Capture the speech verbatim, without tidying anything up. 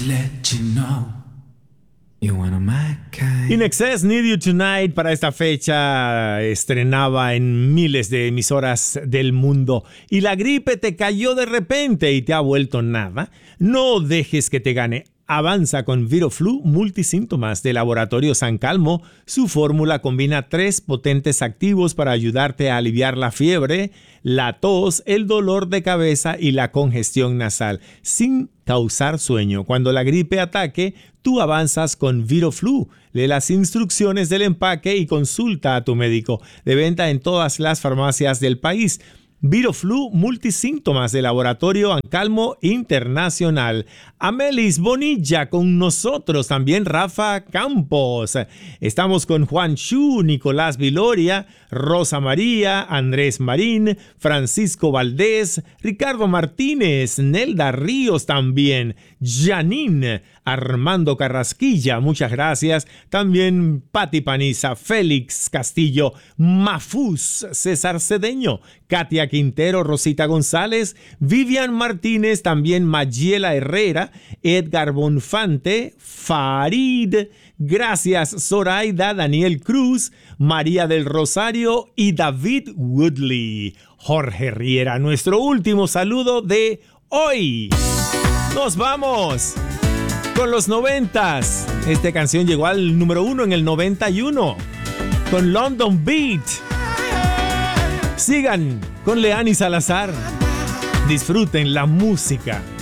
Just let you know. You one of my kind. In Excess, Need You Tonight para esta fecha estrenaba en miles de emisoras del mundo. ¿Y la gripe te cayó de repente y te ha vuelto nada? No dejes que te gane. Avanza con Viroflu multisíntomas de Laboratorio San Calmo. Su fórmula combina tres potentes activos para ayudarte a aliviar la fiebre, la tos, el dolor de cabeza y la congestión nasal, sin causar sueño. Cuando la gripe ataque, tú avanzas con Viroflu. Lee las instrucciones del empaque y consulta a tu médico. De venta en todas las farmacias del país. Viroflu multisíntomas de Laboratorio Ancalmo Internacional. Amelis Bonilla con nosotros, también Rafa Campos. Estamos con Juan Chu, Nicolás Viloria, Rosa María, Andrés Marín, Francisco Valdés, Ricardo Martínez, Nelda Ríos también, Janine, Armando Carrasquilla, muchas gracias. También Pati Paniza, Félix Castillo, Mafús, César Cedeño, Katia Quintero, Rosita González, Vivian Martínez, también Mayela Herrera, Edgar Bonfante, Farid, gracias Zoraida, Daniel Cruz, María del Rosario y David Woodley. Jorge Riera, nuestro último saludo de hoy. Nos vamos con los noventas. Esta canción llegó al número uno en el noventa y uno con London Beat. Sigan con Leani Salazar. Disfruten la música.